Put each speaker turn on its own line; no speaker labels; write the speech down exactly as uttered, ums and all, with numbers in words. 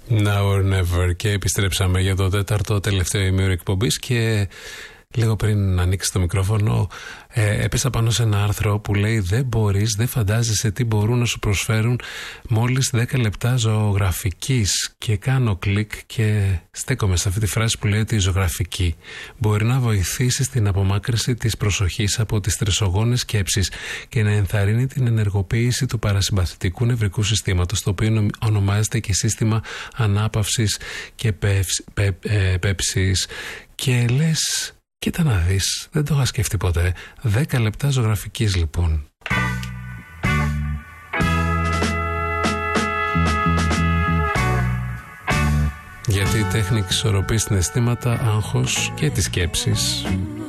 Now or never. Και επιστρέψαμε για το τέταρτο τελευταίο ημίωρο εκπομπής και λίγο πριν ανοίξει το μικρόφωνο ε, έπεσα πάνω σε ένα άρθρο που λέει δεν μπορείς, δεν φαντάζεσαι τι μπορούν να σου προσφέρουν μόλις δέκα λεπτά ζωγραφικής, και κάνω κλικ και στέκομαι σε αυτή τη φράση που λέει ότι η ζωγραφική μπορεί να βοηθήσει στην απομάκρυνση της προσοχής από τις στρεσογόνες σκέψεις και να ενθαρρύνει την ενεργοποίηση του παρασυμπαθητικού νευρικού συστήματος, το οποίο ονομάζεται και σύστημα ανάπαυσης και πέψης. Πε, ε, πέψης. Και λες, κοίτα να δεις, δεν το είχα σκεφτεί ποτέ. Δέκα λεπτά ζωγραφικής λοιπόν. Γιατί η τέχνη εξισορροπεί συναισθήματα, άγχος και τις σκέψεις.